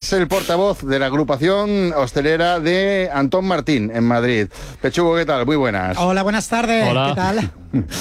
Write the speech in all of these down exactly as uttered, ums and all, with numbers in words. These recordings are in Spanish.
es el portavoz de la agrupación hostelera de Antón Martín, en Madrid. Pechugo, ¿qué tal? Muy buenas. Hola, buenas tardes. Hola. ¿Qué tal?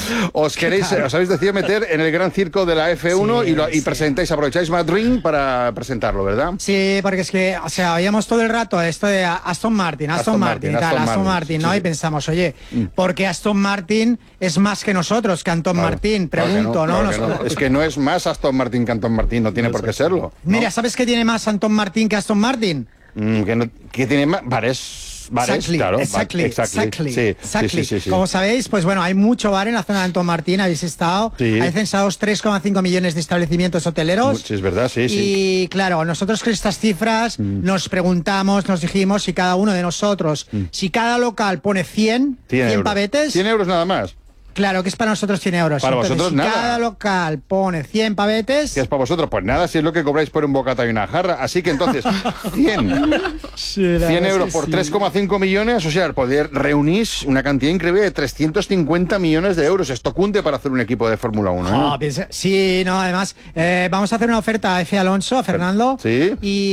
Os queréis, os habéis decidido meter en el gran circo de la F uno Sí, y, lo, y sí. presentáis, aprovecháis Madrid para presentarlo, ¿verdad? Sí, porque es que, o sea, oíamos todo el rato esto de Aston Martin, Aston, Aston Martin, Martin, y tal, Aston Aston Martin, Martin, sí, ¿no? sí. Y pensamos, oye, ¿por qué Aston Martin es más que nosotros, que Antón Claro, Martin? claro que Pregunto, ¿no? claro que Nos- no. Es que no es más Aston Martin que Antón Martin, no tiene por qué serlo. ¿no? Mira, ¿sabes qué tiene más Antón Martin que Aston Martin? Mm, que, no, que tiene más... Bares... Bares, Exactly, claro. exactly, ba- exactly, exactly, sí, exactly. sí, sí, sí, sí. Como sabéis, pues bueno, hay mucho bar en la zona de Antón Martín, habéis estado. Sí. Hay censados tres coma cinco millones de establecimientos hoteleros. Sí, es verdad, sí, sí. Y claro, nosotros con estas cifras nos preguntamos, nos dijimos si cada uno de nosotros, si cada local pone cien, cien cien euros. pavetes, cien euros nada más. claro que es para nosotros cien euros. Para Entonces, vosotros si nada. cada local pone cien pavetes, ¿Qué es para vosotros? Pues nada, si es lo que cobráis por un bocata y una jarra. Así que entonces, cien, cien euros por tres coma cinco millones, o sea, poder reunís una cantidad increíble de trescientos cincuenta millones de euros. Esto cunde para hacer un equipo de Fórmula uno, ¿eh? Ah, piensa- sí, no, además, eh, vamos a hacer una oferta a F. Alonso, a Fernando. Sí.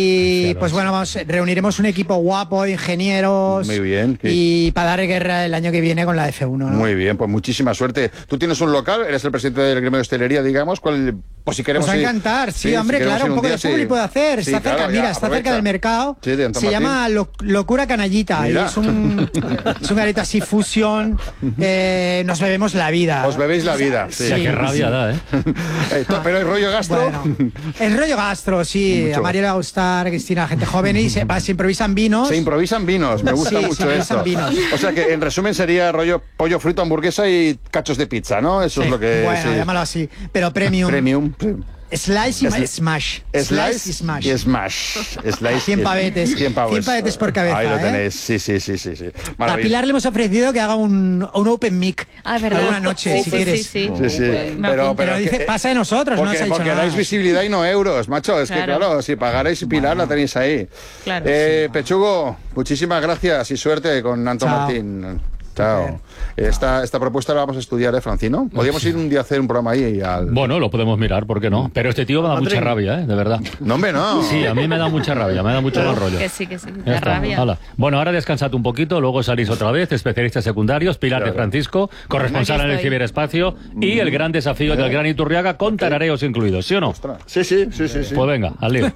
Y pues bueno, vamos, reuniremos un equipo guapo de ingenieros. Muy bien, que- Y para dar guerra el año que viene con la F uno, ¿no? Muy bien, pues muchísima suerte. Tú tienes un local, eres el presidente del gremio de hostelería, digamos, ¿cuál, pues si queremos Nos va a ir- encantar, sí, si hombre, queremos claro, ir un poco día, de publi sí. puede hacer. Sí, Está cerca, claro, ya, mira, está cerca aprovecha. del mercado. Sí, de Antón Se Martín. llama Lo- Locura Canallita. Y Mira. es un, es un garito así, fusión. eh, nos bebemos la vida. Os bebéis la vida, sí. O sea, qué rabia da, ¿eh? Eh, to- pero el rollo gastro... Bueno, el rollo gastro, sí. Mucho. A Mario le va a gustar, a Cristina, gente joven. Y se, va, se improvisan vinos. Se improvisan vinos, me gusta Sí, se mucho improvisan esto. vinos. O sea que en resumen sería rollo pollo frito, hamburguesa y cachos de pizza, ¿no? Eso es lo que... Bueno, sí. llámalo así. Pero premium. Premium. sí. Slice y Sli- smash. Slice y smash. y smash. Slice cien y- pavetes. cien pavos. cien pavetes por cabeza, Ahí lo ¿eh? tenéis. Sí, sí, sí, sí. sí. A Maravilloso. Pilar le hemos ofrecido que haga un, un open mic. Ah, es verdad. Alguna noche, Sí, si sí, quieres. sí, sí. Sí, sí. Me Pero, apunto. pero, Pero dice, que- pasa de nosotros, no porque, nos ha dicho porque nada. dais visibilidad y no euros, macho. Es que Claro. claro, si pagarais y Pilar la tenéis ahí. Claro. Eh, Pechugo, muchísimas gracias y suerte con Antón Chao. Martín. Chao. Esta, esta propuesta la vamos a estudiar, ¿eh, Francino? Podríamos ir un día a hacer un programa ahí al... Bueno, lo podemos mirar, ¿por qué no? Pero este tío me da Madrid. mucha rabia, ¿eh? De verdad. No, hombre, no. Sí, a mí me da mucha rabia, me da mucho mal rollo. Que sí, que sí. Ya De está, rabia. hala. Bueno, ahora descansad un poquito, luego salís otra vez, especialistas secundarios, Pilar Claro. de Francisco, corresponsal Aquí en el estoy. ciberespacio y el gran desafío del Gran Iturriaga con tarareos incluidos, ¿sí o no? Ostras. Sí, sí, sí, sí. sí. Pues venga, al lío.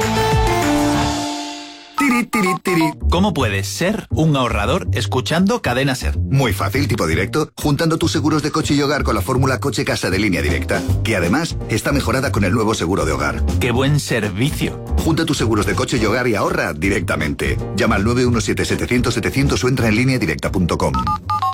Tiri, tiri, tiri. ¿Cómo puedes ser un ahorrador escuchando Cadena Ser? Muy fácil, tipo directo, juntando tus seguros de coche y hogar con la fórmula Coche Casa de Línea Directa, que además está mejorada con el nuevo seguro de hogar. ¡Qué buen servicio! Junta tus seguros de coche y hogar y ahorra directamente. Llama al nueve uno siete, setecientos, setecientos o entra en línea directa punto com.